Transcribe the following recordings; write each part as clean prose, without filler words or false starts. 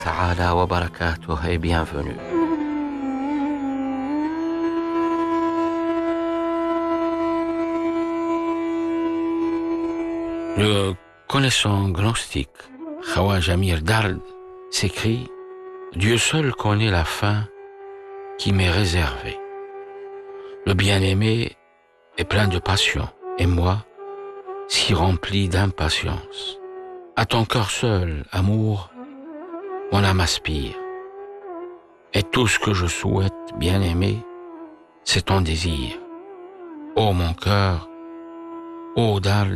Ta'ala wa barakatuh et bienvenue. Le connaissant gnostique Khawaja Amir Dard s'écrie « Dieu seul connaît la fin qui m'est réservée. Le bien-aimé est plein de passion, et moi, si rempli d'impatience. À ton cœur seul, amour, mon âme aspire. Et tout ce que je souhaite, bien-aimé, c'est ton désir. Ô mon cœur, ô Dard,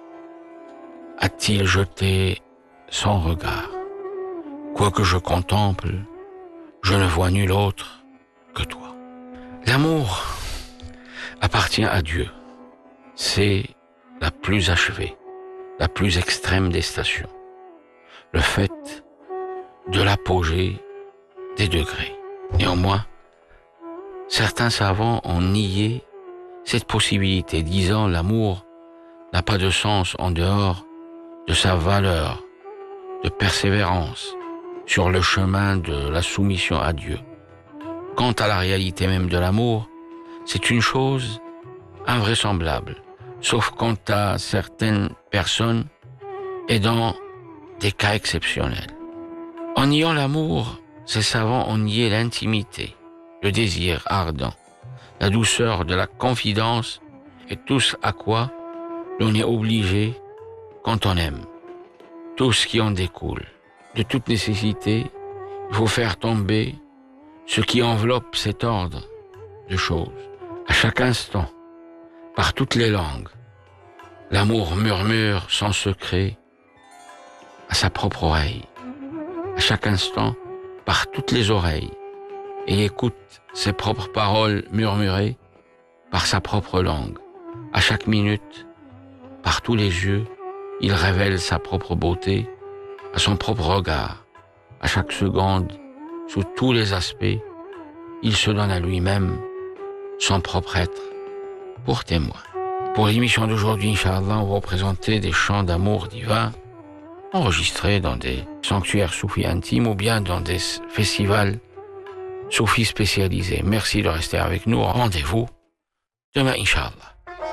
a-t-il jeté son regard? Quoique je contemple, je ne vois nul autre que toi. » L'amour appartient à Dieu. C'est la plus achevée, la plus extrême des stations. Le fait de l'apogée des degrés. Néanmoins, certains savants ont nié cette possibilité, disant l'amour n'a pas de sens en dehors de sa valeur de persévérance sur le chemin de la soumission à Dieu. Quant à la réalité même de l'amour, c'est une chose invraisemblable, sauf quant à certaines personnes et dans des cas exceptionnels. En niant l'amour, ces savants ont nié l'intimité, le désir ardent, la douceur de la confidence et tout ce à quoi l'on est obligé quand on aime. Tout ce qui en découle. De toute nécessité, il faut faire tomber ce qui enveloppe cet ordre de choses. À chaque instant, par toutes les langues, l'amour murmure sans secret à sa propre oreille. À chaque instant, par toutes les oreilles, et écoute ses propres paroles murmurées par sa propre langue. À chaque minute, par tous les yeux, il révèle sa propre beauté à son propre regard. À chaque seconde, sous tous les aspects, il se donne à lui-même son propre être pour témoin. Pour l'émission d'aujourd'hui, Inch'Allah, on va vous présenter des chants d'amour divin enregistrés dans des sanctuaires soufis intimes ou bien dans des festivals soufis spécialisés. Merci de rester avec nous. Rendez-vous demain, Inch'Allah.